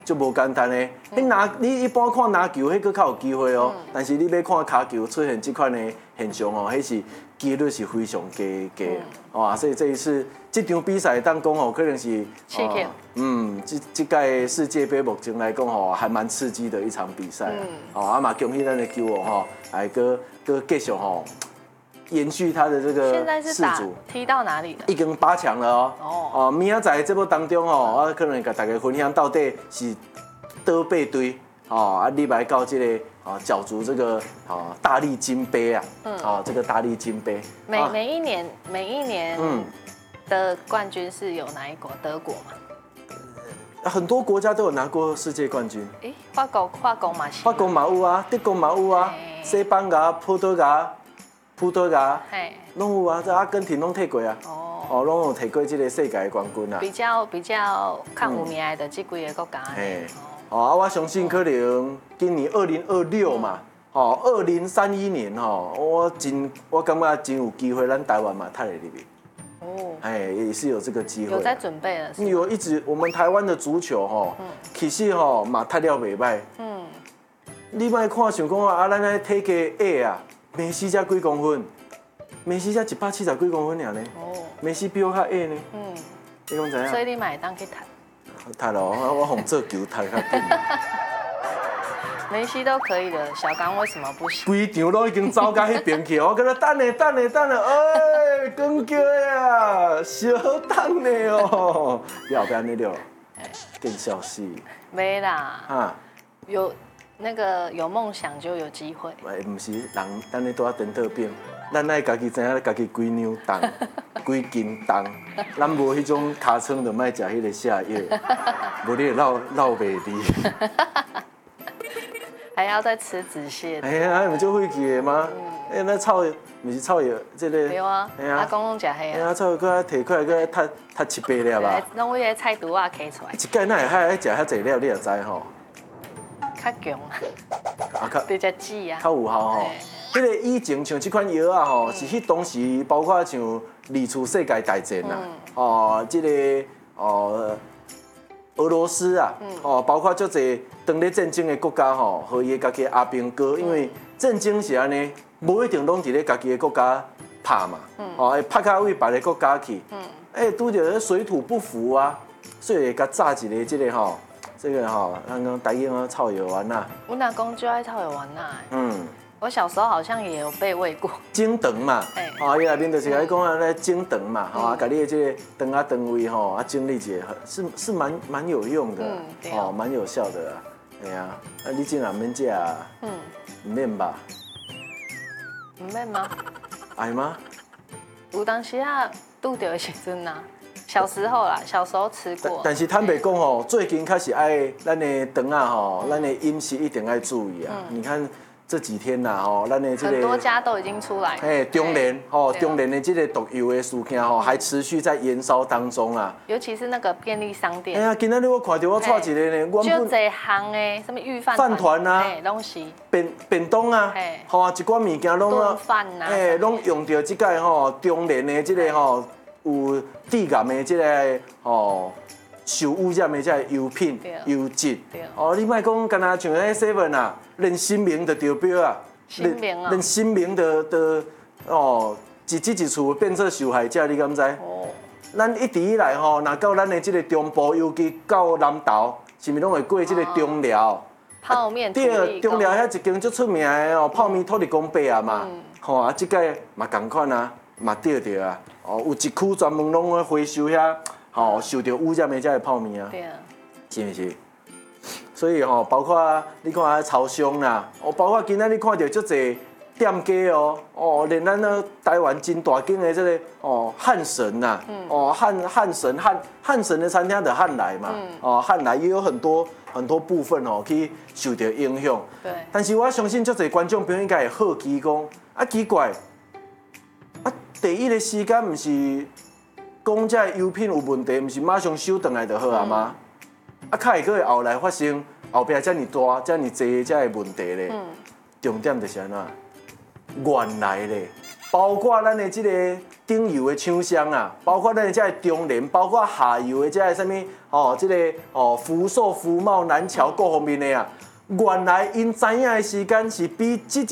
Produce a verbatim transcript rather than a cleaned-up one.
就无简单的。你拿你一般看篮球，迄个较有机会哦。但是你要看卡球出现这款的现象哦，迄是几率是非常低低哦。所以这一次这场比赛当讲哦，可能是刺激。 嗯，这这届世界杯目前来讲哦，还蛮刺激的一场比赛。哦，啊嘛恭喜咱的球哦吼，还搁搁继续吼。延续他的这个现在是打踢到哪里了？ 已经八强了哦。哦，哦，明仔载这部当中哦，我可能会跟大家分享到底是倒八队哦，啊，你来到这个啊角逐这个啊大力金杯啊，嗯，啊这个大力金杯。 每每一年每一年嗯的冠军是有哪一国？德国嘛？ 很多国家都有拿过世界冠军。 哎，法国法国嘛是。 法国嘛有啊，德国嘛有啊，西班牙、葡萄牙。葡萄牙，拢有啊，这阿根廷拢摕过啊，哦，哦，拢有摕过这个世界冠军啊。 比较比较较有名的这几个国家。 嘿，哦，啊，我相信可能今年二零二六嘛，哦，二零三一年吼，我真我感觉真有机会，咱台湾嘛，踏入里面。哦，哎，也是有这个机会。 有在准备了。 有一直我们台湾的足球吼，其实吼嘛踢了袂歹。嗯。你莫看想讲啊，咱来体格矮啊。梅西才几公分？梅西才一百七十几公分尔呢。哦。梅西比我较矮呢。嗯。你讲知影？ 所以你买当去踢。 踢咯，我红做球踢较紧。 梅西都可以的，小刚为什么不行？ 规场都已经走到迄边去，我跟他等咧等咧等咧，哎，光叫呀，小等咧哦。你后边那了，更笑死。 没啦。 啊。 有。那个有梦想就有机会。 哎，不是人，咱咧在电脑边，咱爱家己知影，家己几两重，几斤重。咱无迄种尻川就莫食迄个瀉药，无你会落落袂离。 还要再吃止泻。 哎呀，唔就会记的吗？哎，那草不是草药，这个。 对啊。阿公拢食迄啊。 哎呀，草药搁摕过来，搁踢踢七八粒吧。 拢迄个菜毒啊揢出来。 一届哪会海爱食遐济粒，你也知吼。 较强啊，较直接止啊， 较有效吼。迄个以前像这款药啊吼，是迄当时包括像二次世界大战啊，哦，这个哦俄罗斯啊，哦，包括足侪当咧战争的国家吼，和伊家己阿兵哥，因为战争是安尼，无一定拢伫咧家己的国家拍嘛，哦，会拍到位别个国家去，哎，拄着水土不服啊，所以会甲炸一个这个吼。这个哈，刚刚台英啊，草药丸呐。 我阿公就爱草药丸呐。嗯。我小时候好像也有被喂过。精肠嘛，哦，伊内面就是来讲啊，咧精肠嘛，哈，甲你的这个肠啊肠胃吼啊，精力也是是蛮蛮有用的，哦，蛮有效的。哎呀，啊，你竟然免食啊？嗯。唔免吧？ 唔免吗？ 爱吗？ 有当时啊，拄着的时阵呐。小时候啦，小时候吃过。 但是坦白讲吼，最近开始爱咱的肠啊吼，咱的饮食一定要注意啊。你看这几天呐吼，咱的这个很多家都已经出来。 哎，中联吼，中联的这个毒药的事件吼，还持续在延烧当中啊。 尤其是那个便利商店。 哎呀，今仔日我看到我带一个呢， 我就这行诶，什么御饭饭团啊， 拢是便便当啊，吼啊，一寡物件拢啊，哎，拢用到这个吼中联的这个吼。有致癌的这个哦，受污染的这个油品、油脂，哦，你莫讲干那像迄 seven 啊，连新名的丢标啊， 连连新名的的哦，一进一厝变做受害者，你敢知？哦，咱一直以来吼，若到咱的这个中部，尤其到南投，是毋是拢会过这个中寮？ 泡面对，中寮遐一间足出名的哦，泡面土地公伯啊嘛，吼啊，即个嘛共款啊。嘛钓着啊！哦，有一区专门拢咧回收遐，吼受到污染的这个泡面啊， 对啊， 是毋是？所以吼，包括你看遐超商啦，哦，包括今仔你看到足侪店家哦，哦，连咱那台湾真大间的这个哦汉神呐，哦汉汉神汉汉神的餐厅的汉来嘛，哦汉来也有很多很多部分哦去受到影响。 对。 但是我相信足侪观众朋友应该会好奇讲，啊奇怪。啊，第一个时间毋是讲这油品有问题，毋是马上收回来就好啊吗？嗯、啊，较会个后来发生后壁遮尔大、遮尔济、遮个问题咧。嗯、重点就是安怎？原来咧， 包括咱的这个顶游的厂商啊，包括咱的这个中联，包括下游的这个什么哦，这个哦福寿、福茂、南桥各方面的啊，原来因知影的时间是比这一